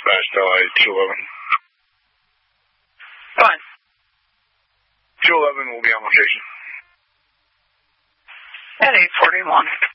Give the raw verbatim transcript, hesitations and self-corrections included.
Dispatch to L A two eleven. Fine. two eleven will be on location. At eight forty-one.